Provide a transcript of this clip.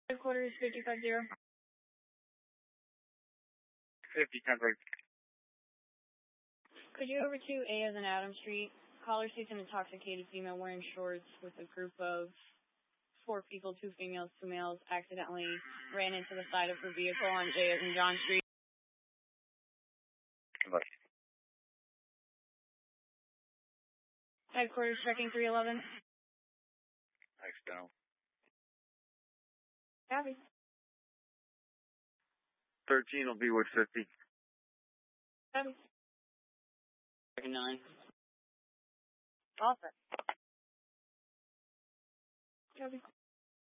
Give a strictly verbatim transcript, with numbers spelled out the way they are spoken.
Headquarters fifty-five zero. fifty, ten break. Could you over to A as in Adam Street? Caller sees an intoxicated female wearing shorts with a group of four people, two females, two males, accidentally ran into the side of her vehicle on J as in John Street. Bye. Headquarters checking three eleven. External. Copy. thirteen will be with fifty. Copy. nine. Offer. Copy.